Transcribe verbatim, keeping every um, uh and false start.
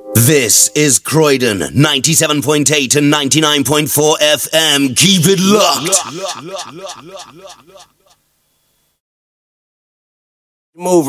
This is Croydon, ninety-seven point eight and ninety-nine point four F M. Keep it locked. Move